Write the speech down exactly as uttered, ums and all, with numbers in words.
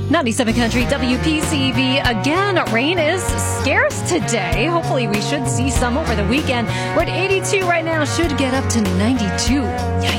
ninety-seven Country W P C V. Again, rain is scarce today. Hopefully we should see some over the weekend. We're at eighty-two right now. Should get up to ninety-two. Yikes.